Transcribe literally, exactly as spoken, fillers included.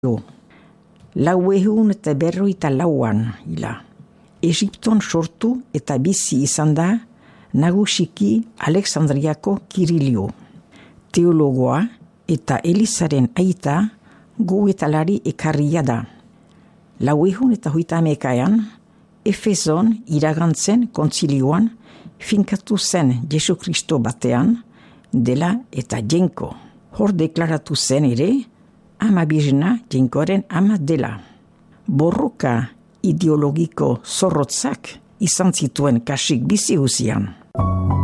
Lau ehun eta berroita lauan hila. Egipton sortu eta bizi izan da nagusiki Alexandriako Kirilio. Teologoa eta Elizaren aita goetalari ekarria da. Lau ehun eta hogeita hamaikaan Efeson iragantzen kontzilioan finkatu zen Jesu Kristo batean dela eta jenko. Hor deklaratu zen ere ama bizna jenkoaren ama dela. Borroka ideologiko zorrotzak izan zituen kasik bizi uzian.